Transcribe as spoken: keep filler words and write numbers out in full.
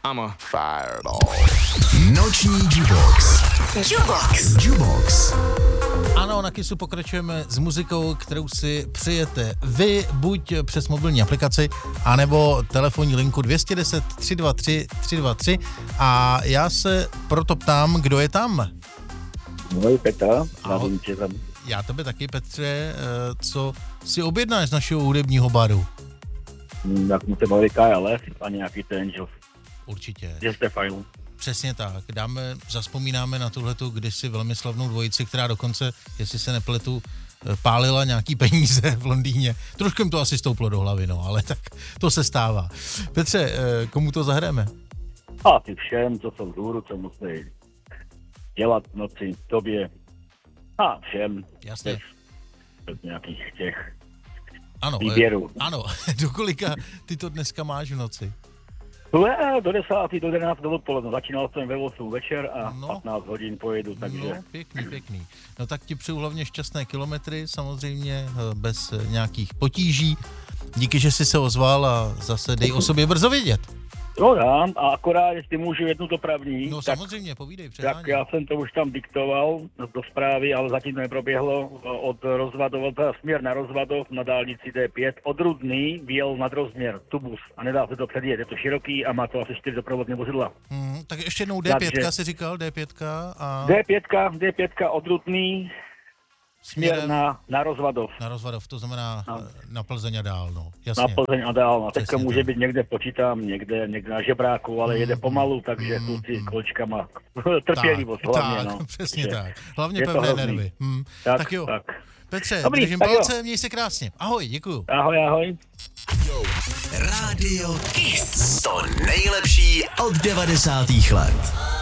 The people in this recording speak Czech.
I'm a fireball. Noční Jubox. Jubox. Jubox. Ano, na Kissu pokračujeme s muzikou, kterou si přijete vy, buď přes mobilní aplikaci, anebo telefonní linku dvě stě deset, tři dva tři, tři dva tři. A já se proto ptám, kdo je tam? Ahoj, Petra. Ahoj. Já tebe taky, Petře. Co si objednáš z našeho hudebního baru? Jak mu se baví K L F a nějaký ten Angels. Určitě. Že jste fajn. Přesně tak. Dáme, zazpomínáme na tuhletu kdysi velmi slavnou dvojici, která dokonce, jestli se nepletu, pálila nějaký peníze v Londýně. Trošku jim to asi stouplo do hlavy, no, ale tak to se stává. Petře, komu to zahrajeme? A ty všem, co jsou vzhůru, co musí dělat v noci, tobě a všem. Jasně. Bez, bez nějakých těch ano, výběrů. E, ano, do kolika ty to dneska máš v noci? Tohle do desátý, do jedenácti do odpoledne. Začínal jsem ve osm večer a no, patnáct hodin pojedu, takže... No, pěkný, pěkný. No tak ti přeju hlavně šťastné kilometry, samozřejmě bez nějakých potíží. Díky, že jsi se ozval a zase dej o sobě brzo vědět. No dám, a akorát, jestli můžu jednu dopravní, No tak, samozřejmě, povídej, tak předání. já jsem to už tam diktoval do zprávy, ale zatím to neproběhlo. Od Rozvadova, směr na Rozvadov na dálnici D pět, od Rudný vyjel nad rozměr tubus a nedá se to předjet, je to široký a má to asi čtyři doprovodné vozidla. Hmm, tak ještě jednou D pět Takže... si říkal, D pět a... D pět, D pět od Rudný, směr na, na Rozvadov. Na Rozvadov, to znamená no. na Plzeň a dál, no, jasně. Na Plzeň a dál, no. Teďka může tak. být někde, počítám, někde, někde na žebráku, ale mm, jede pomalu, takže mm, kluci mm. kolečkama trpělivost tak, hlavně, tak, no. přesně že, tak. Hlavně pevné nervy. Hmm. Tak, tak jo. Tak. Petře, Dobrý, držím palce, měj se krásně. Ahoj, děkuju. Ahoj, ahoj. Rádio Kiss. To nejlepší od devadesátých let.